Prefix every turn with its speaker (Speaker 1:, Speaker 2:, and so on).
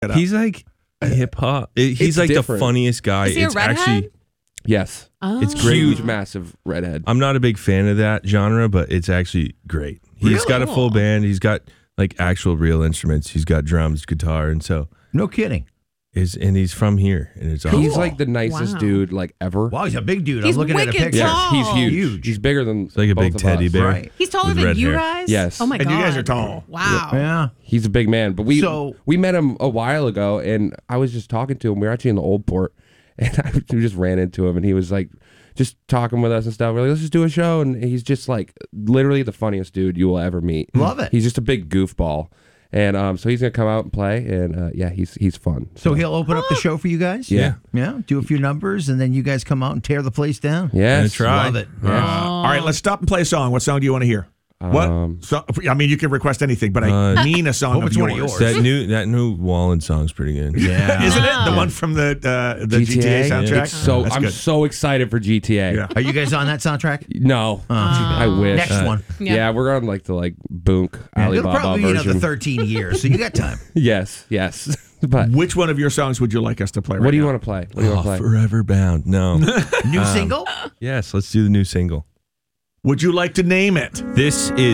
Speaker 1: He's like hip hop. He's like
Speaker 2: different.
Speaker 1: the funniest guy.
Speaker 3: Is he a
Speaker 1: it's
Speaker 3: redhead?
Speaker 1: actually
Speaker 2: Yes.
Speaker 3: Oh.
Speaker 1: it's great.
Speaker 2: Huge, massive redhead.
Speaker 1: I'm not a big fan of that genre, but it's actually great. He's
Speaker 4: Really?
Speaker 1: got a full band. He's got like actual real instruments. He's got drums, guitar, and so
Speaker 4: No kidding.
Speaker 1: and he's from here, and it's awesome.
Speaker 2: He's like the nicest
Speaker 3: Wow.
Speaker 2: dude like ever.
Speaker 4: Wow, he's a big dude.
Speaker 3: He's
Speaker 4: I'm looking at a
Speaker 3: wicked
Speaker 4: picture.
Speaker 3: tall.
Speaker 2: Yes, he's huge.
Speaker 4: Huge.
Speaker 2: He's bigger than
Speaker 1: It's like a
Speaker 2: both
Speaker 1: big
Speaker 2: of
Speaker 1: teddy
Speaker 2: us.
Speaker 1: bear.
Speaker 4: Right.
Speaker 3: He's taller
Speaker 1: With
Speaker 3: than
Speaker 1: red
Speaker 3: you
Speaker 1: hair.
Speaker 3: guys?
Speaker 2: Yes.
Speaker 3: Oh my God.
Speaker 5: And you guys are tall.
Speaker 3: Wow.
Speaker 4: Yeah.
Speaker 2: He's a big man, but we
Speaker 4: So-
Speaker 2: met him a while ago, and I was just talking to him. We were actually in the Old Port, and we just ran into him, and he was like, just talking with us and stuff. We're like, let's just do a show, and he's just like literally the funniest dude you will ever meet.
Speaker 4: Love it.
Speaker 2: He's just a big goofball, and so he's gonna come out and play, and yeah, he's fun.
Speaker 4: So he'll open up the show for you guys?
Speaker 2: Yeah.
Speaker 4: Yeah. Do a few numbers, and then you guys come out and tear the place down?
Speaker 2: Yes.
Speaker 1: Gonna try.
Speaker 4: Love it.
Speaker 5: All right, let's stop and play a song. What song do you want to hear? What? So, I mean, you can request anything, but I mean a song
Speaker 4: hope
Speaker 5: of
Speaker 4: it's one of
Speaker 5: yours.
Speaker 4: yours.
Speaker 1: That new Wallen song's pretty good.
Speaker 4: Yeah.
Speaker 5: Isn't it the one from the GTA soundtrack?
Speaker 2: It's so
Speaker 5: That's
Speaker 2: I'm
Speaker 5: good.
Speaker 2: so excited for GTA.
Speaker 5: Yeah.
Speaker 4: Are you guys on that soundtrack?
Speaker 2: No, I wish.
Speaker 4: Next one.
Speaker 2: Yeah. we're on like the Boonk
Speaker 4: It'll
Speaker 2: Alibaba
Speaker 4: probably be
Speaker 2: version.
Speaker 4: another 13 years, so you got time.
Speaker 2: Yes. But
Speaker 5: Which one of your songs would you like us to play right
Speaker 2: what do you
Speaker 5: now?
Speaker 2: want to play? What do you want to play?
Speaker 1: Forever Bound. No.
Speaker 4: New single?
Speaker 1: Yes, let's do the new single.
Speaker 5: Would you like to name it?
Speaker 1: This is